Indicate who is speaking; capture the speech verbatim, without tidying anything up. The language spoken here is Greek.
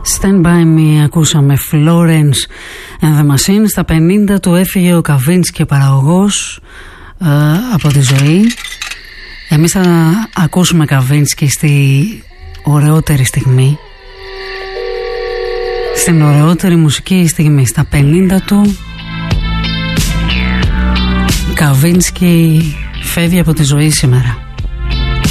Speaker 1: Stand By Me ακούσαμε Florence and the Machine. Στα πενήντα του έφυγε ο Καβίνσκι, παραγωγός, ε, από τη ζωή. Εμείς θα ακούσουμε Καβίνσκι στη ωραιότερη στιγμή, στην ωραιότερη μουσική στιγμή. Στα πενήντα του Καβίνσκι φεύγει από τη ζωή σήμερα.